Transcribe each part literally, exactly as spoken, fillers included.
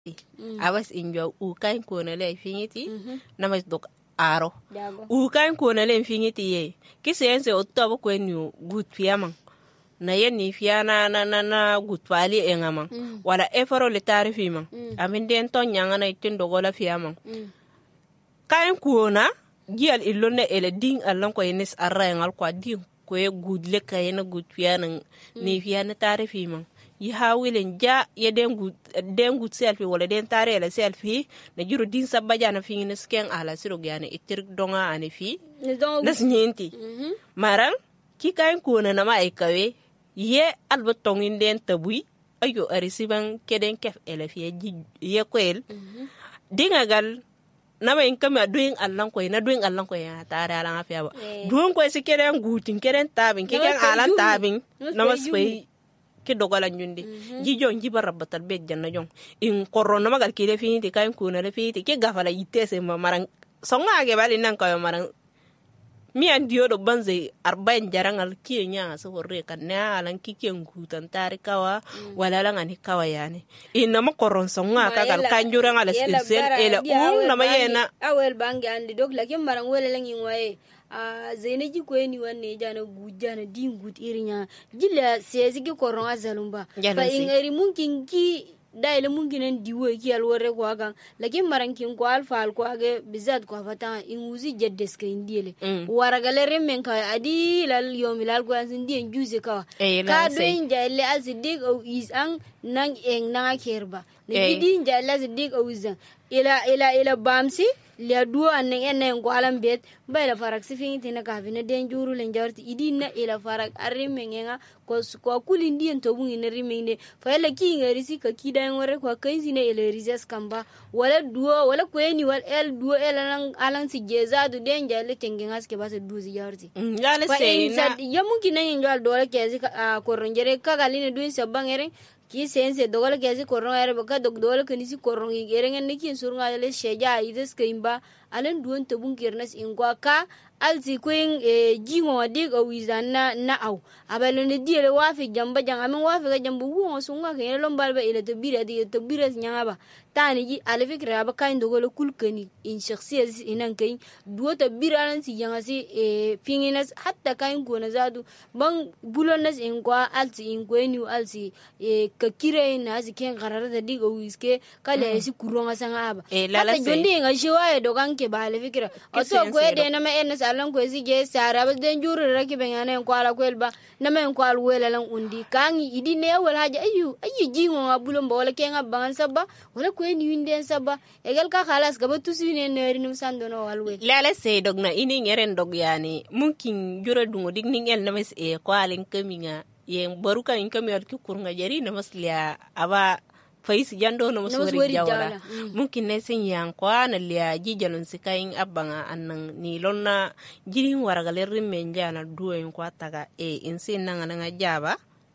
abas injo u kain ko na le finiti na mas dok aro u kain ko na le finiti ye kisense otto ko ni gut fiamang na yenni fiana na na na gut pali engamang wala eforo le tarifi mang amin den ton nyanga na itindo gola fiamang kain ko na gial ilone ele ding allan ko yenis arra ngal ko ding ko e gut le kayena gut fiana ni fiana tarifi mang yi hawilin ja ya dengu dengu selfie wala den tare la selfie na juro din sabba jana fi ni sken ala siro gane itir donga ane fi nas nyenti maran ki kain ko na ma e kawe ye albatong den tabui ayo arisiban keden kef ele fi ye koel dinga gal na ma inkam doing allan ko na doing allan ko ya tare ala afia ba duon ko si keden gutin keden tabin keden ala tabin na masfai ki dogola nyundi jijo njiba rabatal be janna jong in korona magal ki defi ti kain kuna defi ti ki gafala yitese ma marang songa ge bali nan kayo marang mi an dio do banze arbain jarangal ki nya so horre kan na alan ki ken gutan tari kawa wala lan ani kawa yani in ma koron songa ka gal kanjurang ala sel ela um na mayena awel bangi andi dog la ki marang wala lan yin waye a zainaji ko ni wanne jana gujana din gut irinya jilla sezi ki koron azalumba fa in eri mungkin ki daile mungkin diwo ki alwore ko aga lakin marankin ko alfa al ko aga bizat ko fata in uzi jeddes ka indile waragale remmen ka adi lal yomilal ko asin di juze ka ka do inja le azidik o is an nan en na kerba ne di inja le azidik o izan ila ila ila bamsi le duo anen enen ko alam bet bayla farak sifin tina ka fina den juru len jarti idina ila farak arrimenga ko ko kulindi en to bungi ne rimende fa ela ki ngari si ka kidan wore ko kaisi ne ila rizas kamba wala duo wala ko eni wal el duo ela nan alan si jeza du den jale tengen aske basa duzi jarti yale seyna ya mungkin nan jwal dole kezi ko ronjere ka galine duin sabangere ki sense dogola kezi koron ere baka dog dogola kanisi koron igeren ne kin surunga le sheja ides kaimba alen duon tabun kirnas ingwa ka alzi kuin e jingo dig o wizana na au abalo ne diele wafi jamba jang amen wafi ga jambu wo sunga ke lombal ba ile to bira di to bira nyanga ba tani ji ale fikra ba kain dogola kulkani in shakhsiyas inan kai duo to bira lan si yanga si e pinginas hatta kain ko na zadu ban bulonas ingwa alzi ingweni alzi e ka kire na si ken garara da dig o wiske kale si kuronga sanga ba hatta jondi nga shiwa do kan ke ba ale fikra o to ko de na ma en alan ko zige sara ba den juru raki ben yana en kwala ko elba na men kwal wela lan undi kangi idi ne wala haja ayu ayu jingo ngabulom ba wala kenga bangan sabba wala ko ni winde sabba egal ka khalas gaba tusi ne neri num sando no walwe lala sey dogna ini ngeren dog yani mungkin jura dungo dig ningel na mes e kwalen kaminga yen baruka in kamiyar ki kurunga jari na masliya aba faisi jando no musuri jawla mungkin ne sin yan kwa na liya jijalon sikain abanga annan ni lonna jirin waragale rimmen jana duwen kwa taga e insin nan nan jaba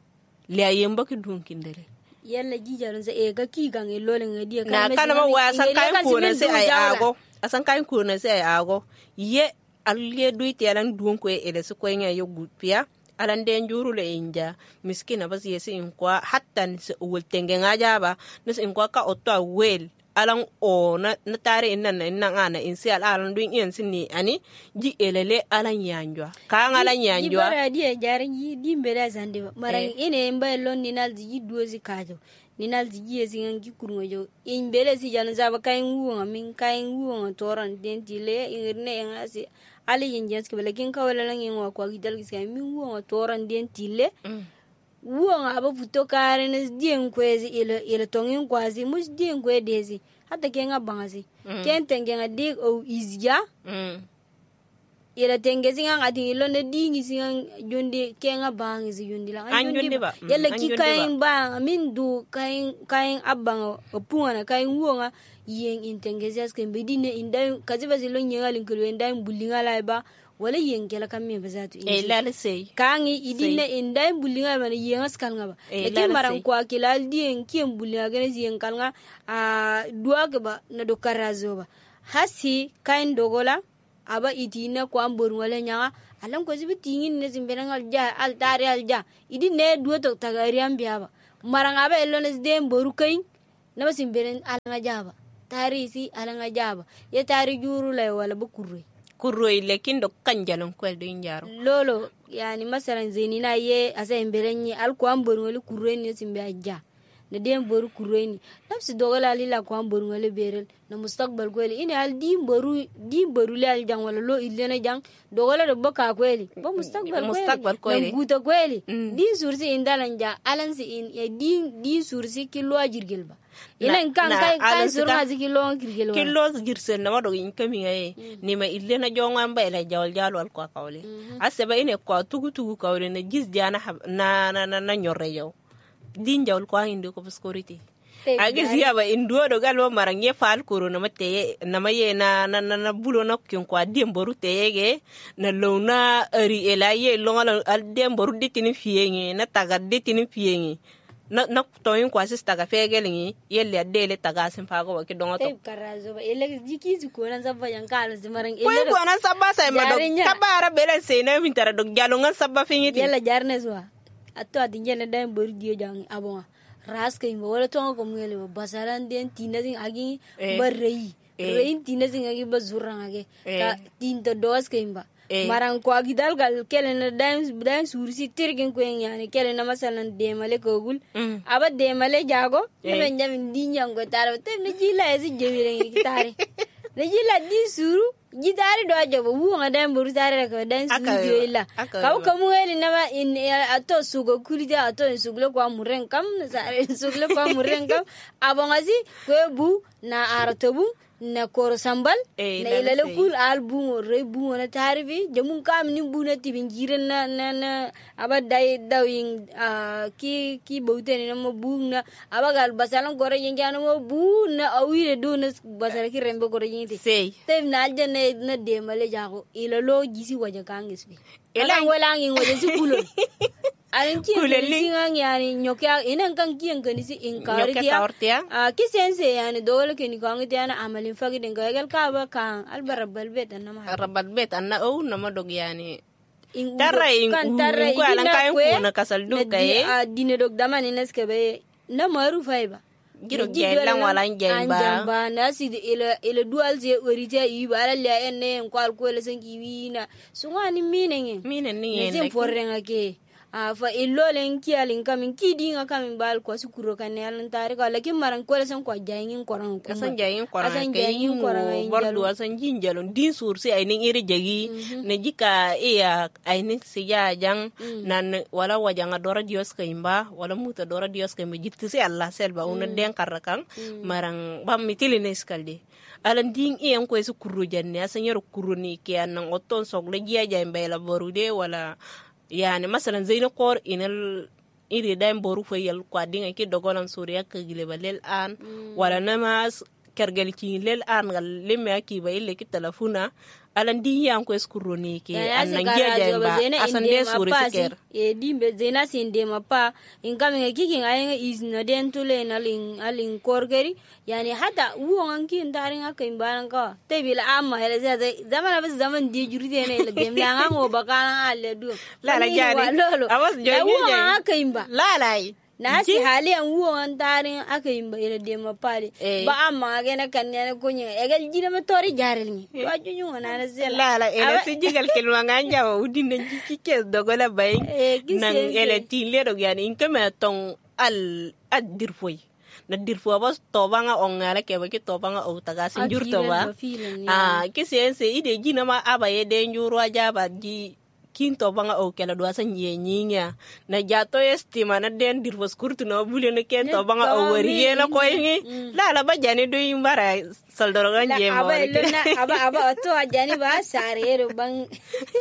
liya yemba ki dunkin dele yalla jijalon se e ga ki gang e lolen ngadi ka na kana ma wa san kain ko na se ay ago asan kain ko na se ay ago ye alye duiti alan duwen ko e de su ko nya yo gutpia alan den juru le inja miskina bas yesi in kwa hatta ni wul tenge ngaja ba nes in kwa ka otto wel alan o na na tare innan nan ana in si alan duin yen sinni ani ji elele alan yanjwa ka alan yanjwa bara die jarin yi dimbele zande maran ine mbalon ni nal ji dozi kajo ni nal ji yesi ngi kurungo jo in bele si jan zaba kain wuwa min kain wuwa toran den tile irne ngasi ali yin jens ke belakin ka wala lang yin wa kwa gidal giska mi wo toran den tille wo aba futo kare ne dien kwezi ile ile tongin kwazi mus dien kwe dezi hatta ke nga bangazi ken tenge nga dig o izja ile tenge singa ngati ilo ne dingi singa jonde ke nga bangizi yondi la anjonde ba yalla ki kain ba min du kain kain abanga opunga na kain wo nga yen intengezas ke bedine indai kaziba zilo nyenga linkelo indai bulinga laiba wala yen kala kamme bazatu e lala sey kangi idine indai bulinga ba yen askal ngaba lekin maran kwa kilal dien kiem bulinga gane yen kalnga a duwa ke ba na do karazo ba hasi kain dogola aba itina kwa mbor wala nyanga alam ko zibi tingin ne zimbenangal ja al tari al ja idine duwa to tagari ambiaba maranga ba elones dem boru kain nama simberen alanga jaba tari si alanga jaba ya tari juru la wala bukurre kurroy lekin do kanjalon kwel do njaro lolo yani masalan zenina ye asa emberenye alko amboru wali kurreni simbe ajja na dem boru kurreni nafsi dogala lila ko amboru wali berel na mustaqbal kweli ini al dim boru dim boru le al jang wala lo ilena jang dogala do baka kweli ba mustaqbal kweli mustaqbal kweli guta kweli di sursi indalan ja alansi in ya di di sursi kilo ajirgel ba ila kan kai kan surma zikilo kirgel wa kilo girsen na wado in kami ngaye ni ma ilena jonga amba ila jawal jalo al ko kawle aseba ine ko tugu tugu kawle na gis jana na na na nyorre yow din jawal ko indi ko security agis yaba induo do galwa marang ye fal kuro na mate na maye na na na bulo na kyon ko adem boru tege na lona ari ela ye longa al dem boru ditini fiyengi na taga ditini fiyengi na na toyin ko asista ga fegelingi yelle adele taga sin fago wa kidonga to karazo ba ele jiki zu ko nan sabba yan kala zimarang ele ko ko nan sabba sai ma do kabara bele sai na min tara do jalonga sabba fingiti yella jarne so atto adin yelle dam boru dio jang abon ras kay mo wala tonga ko ngele basaran den tinazing agi barrei rein tinazing agi bazurang agi ka tinto dos kay ba marang ko agi dal gal kelen dan dan sursi tirgen ko yani kelen masalan demale ko gul aba demale jago ne njam dinjang go tar te ne jila esi jewire tare ne jila di suru jidari do ajobo wu ngadan boru tare ko dan suru illa ka ko mu eli na in ato sugo kulida ato sugle ko amuren kam sare sugle ko amuren kam abongazi ko bu na aratobu na kor sambal na ilale kul album re bu na tarifi jamun kam ni bu na tibin jiren na na na aba dai dawing ki ki bouten na mo bu na aba gal basalan gore yengana mo bu na awire do na basala ki rembe gore yengti sey tem na jane na de male jago ilalo gisi waja kangis bi ela wala ngi waja si kulon alin ki singa yani nyoka ina kan ki ngani si inkari dia a ki sense yani dole ke ni kan dia na amalin fagi den gagal ka ba kan albara balbet na ma rabat bet anna o na madog yani tarra in ko alan kayan ko na kasal do gaye a dine dog damani neske be na maru faiba giro gelan wala njemba ba na si ila ila dual je orite yi ba la le en ko al ko le san ki wina sungani minenge minen ni en ne forrenga ke a fa illolen ki alin kamin ki dinga kamin bal ko sukuro kan yalan tare ko lakin maran ko san ko jayin koran ko asan jayin koran asan jayin koran bordu asan jinjalon din sursi ay ning iri jagi ne jika iya ay ning siya jang nan wala wajanga dora dios kaimba wala muta dora dios kaimba jitti si Allah selba una den karakan marang bam mitiline skalde alan ding iyan ko su kuru janne asan yaro kuru ni ke anan oton sogle giya jaimba la borude wala yani masalan zeyna kor inal iri daim boru fayal kwa dinga ki dogolan suriya ka gile balel an wala nama kergel ki lel an gal lemme ki ba ille ki telefona alan di yan ko eskuroni ki anan geja ba asan de suri siker e dimbe zena sinde mapa ingame ki ki ngaye is no den tule na ling alin korgeri yani hata uwan ki ndarin aka imbaran ka tebila amma hele zaman bas zaman di juride ne le gem la ngo bakana alle du la la jani awas joyi uwan aka imba la la na si hali an uwan tarin aka imba ile de mapale ba amma ga na kan ne kunye egal jina ma tori jarel ni to ajunyu na na sel la la ele si jigal kelwa nganja wa udina jiki kes dogola bay nan ele tin le do yani inkama ton al adir foy na dirfo bas tobanga ongala ke ba ki tobanga o taga sinjur to ba ah kisiense ide jina ma abaye de njuro ajaba ji kinto banga o kala do asan yenyinya na jato estima na den dirfo skurtu no bule ne kento banga o wariye na ko yin la la ba jani do yimbara saldoro ganje mo aba lena aba aba to ajani ba sare ro bang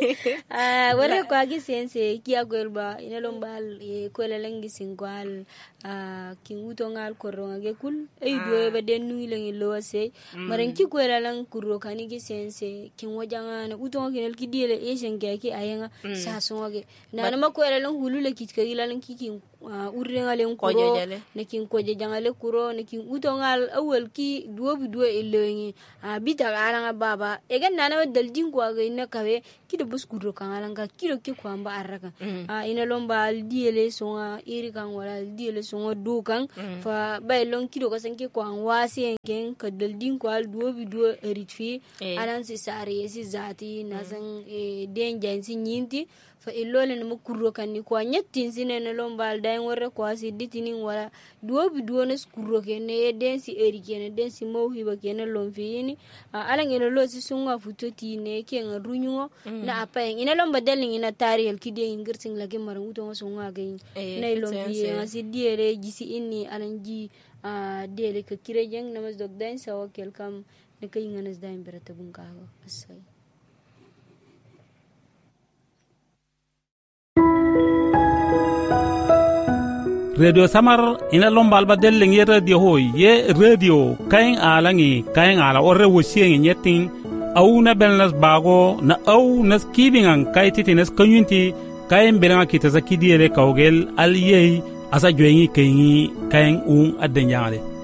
ah wala ko agi sense ki agol ba ina lombal e ko la langi singwal ah ki uto ngal ko ro ngage kul e do be den nu lengi lo se maran ki ko la lang kuro kani gi sense kin wajanga na uto ngal ki dile e senge ki ayanga sa songe na na ma ko la lang hulule ki ka ila lang ki ki urre ngale kuro nekin koje jangale kuro nekin utongal awal ki duo duo elengi a bita aranga baba egen nana daljin ko aga ina kawe kido bus kuro kangalanga kido ki ko amba araka a ina lomba diele songa iri kan wala diele songa dukan fa bay lon kido ko sanki ko an wasi enken ka daljin ko al duo duo eritfi alan si sare si zati nasan e denja si nyinti fa ilole no kurro kan ni ko nyettin sinene lombal day worre ko asi ditini wala duo bi duo nes kurro ken ne den si eri ken den si mawhi ba ken lom fiini ala ngene lo si sunga futoti ne ken runyo na apa ina lomba delin ina tari el kide ngir sing lagi mar uto sunga gain ne lom fi asi diere gisi inni alanji a diere ka kirejeng namas dog dan sa wakel kam ne kay nganas daim berata bunga asai radio samar ina lombal ba delle ngi radio hoy ye radio kain alangi kain ala orre wosieng nyetin au na belnas bago na au nas kibingan kay titines community kain belanga kita zakidiyele kawgel aliyei asa joyingi kayin kain un adenjale